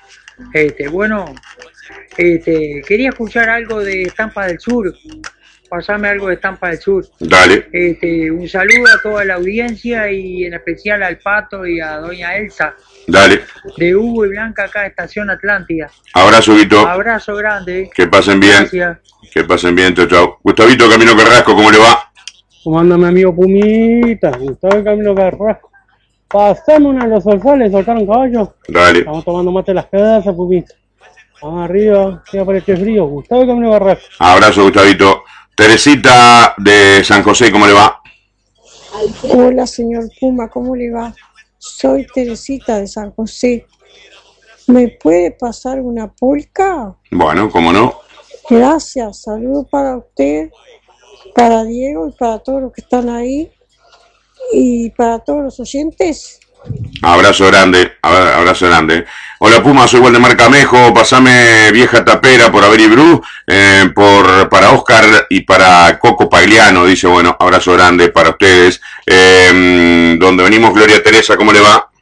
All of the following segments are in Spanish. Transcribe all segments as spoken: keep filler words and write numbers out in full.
Este, bueno, este, quería escuchar algo de Estampa del Sur. Pasame algo de Estampa del Sur. Dale. Este, un saludo a toda la audiencia y en especial al Pato y a doña Elsa. Dale. De Hugo y Blanca acá, Estación Atlántida. Abrazo, Guito. Abrazo grande. Que pasen bien. Gracias. Que pasen bien, chao, chao. Gustavito Camino Carrasco, ¿cómo le va? ¿Cómo anda mi amigo Pumita? Gustavo Camino Carrasco. Pasame una de los solsales, soltaron caballos. Dale. Estamos tomando mate las pedazas, Pumita. Vamos arriba, que aparece frío. Gustavo Camino Carrasco. Abrazo, Gustavito. Teresita de San José, ¿cómo le va? Hola, señor Puma, ¿cómo le va? Soy Teresita de San José. ¿Me puede pasar una polca? Bueno, ¿cómo no? Gracias, saludos para usted, para Diego y para todos los que están ahí y para todos los oyentes. Abrazo grande, abrazo grande. Hola Puma, soy Waldemar Camejo, pasame Vieja Tapera por Avery Bru, eh, por, para Oscar y para Coco Pagliano, dice, bueno, abrazo grande para ustedes. Eh, donde venimos, Gloria Teresa, ¿cómo le va?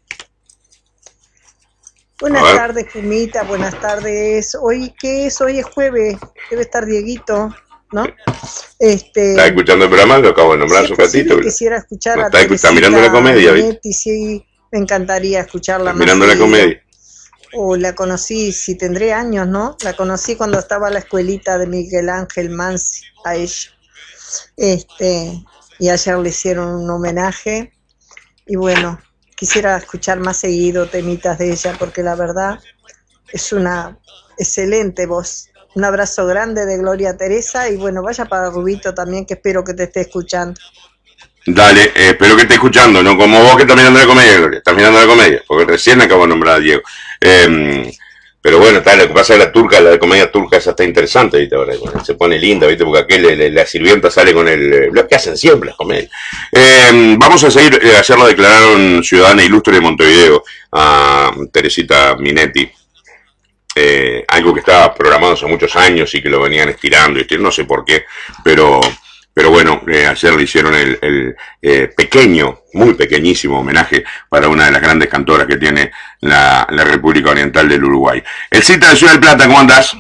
Buenas tardes, Pumita, buenas tardes. Hoy, ¿qué es? Hoy es jueves, debe estar Dieguito, ¿no? Este, ¿Está escuchando el programa? Lo acabo de nombrar si hace un ratito. Quisiera escuchar no, a está, Teresita está mirando la comedia, Minetti, ¿viste? Sí, me encantaría escucharla. Está mirando la comedia. O la conocí, si tendré años, ¿no? La conocí cuando estaba en la escuelita de Miguel Ángel Mansi, a ella. Este, y ayer le hicieron un homenaje. Y bueno, quisiera escuchar más seguido temitas de ella, porque la verdad es una excelente voz. Un abrazo grande de Gloria Teresa y bueno, vaya para Rubito también, que espero que te esté escuchando. Dale, eh, espero que esté escuchando, no como vos que estás mirando la comedia, Gloria, estás mirando la comedia, porque recién acabo de nombrar a Diego. Eh, pero bueno, está, lo que pasa es que la turca, la de comedia turca esa está interesante, ¿viste? Ahora, bueno, se pone linda, ¿viste? Porque aquel, la, la sirvienta sale con el... Lo que hacen siempre las comedias. Eh, vamos a seguir, eh, ayer la declararon ciudadana ilustre de Montevideo a Teresita Minetti. Eh, algo que estaba programado hace muchos años y que lo venían estirando, y no sé por qué, pero... Pero bueno, eh, ayer le hicieron el, el eh, pequeño, muy pequeñísimo homenaje para una de las grandes cantoras que tiene la, la República Oriental del Uruguay. El Cita de Ciudad del Plata, ¿cómo andás?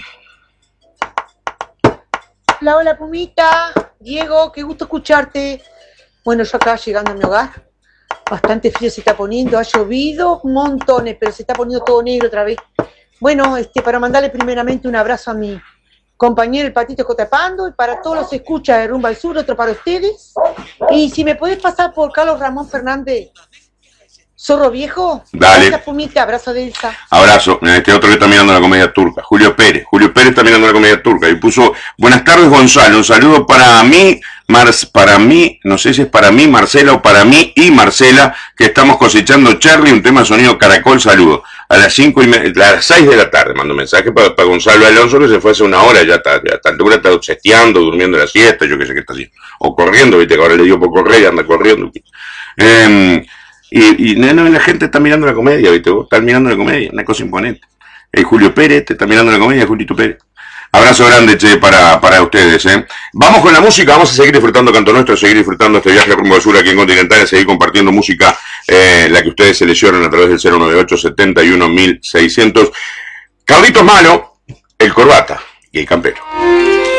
Hola, hola Pumita, Diego, qué gusto escucharte. Bueno, yo acá llegando a mi hogar, bastante frío se está poniendo, ha llovido montones, pero se está poniendo todo negro otra vez. Bueno, este, para mandarle primeramente un abrazo a mi compañero el Patito Cotapando, y para todos los escuchas de Rumba al Sur, otro para ustedes. Y si me podés pasar por Carlos Ramón Fernández, Zorro Viejo. Dale. Gracias, Pumita, abrazo de Elsa. Abrazo. Este otro que está mirando la comedia turca, Julio Pérez. Julio Pérez está mirando la comedia turca y puso, buenas tardes Gonzalo, un saludo para mí, Mar para mí, no sé si es para mí Marcela o para mí y Marcela, que estamos cosechando cherry, un tema sonido caracol, saludo. A las cinco y media, a las seis de la tarde mando mensaje para, para Gonzalo Alonso, que se fue hace una hora, ya está, ya está altura está sesteando, durmiendo la siesta, yo qué sé qué está haciendo. O corriendo, viste, que ahora le dio por correr y anda corriendo. Eh, y, y no, la gente está mirando la comedia, viste, vos estás mirando la comedia, una cosa imponente. Eh, Julio Pérez, te está mirando la comedia, Julito Pérez. Abrazo grande, che, para, para ustedes, ¿eh? Vamos con la música, vamos a seguir disfrutando Canto Nuestro, seguir disfrutando este viaje rumbo al sur aquí en Continental, a seguir compartiendo música, eh, la que ustedes seleccionan a través del cero nueve ocho, setenta y uno mil seiscientos. Carlitos Malo, el Corbata y el Campero.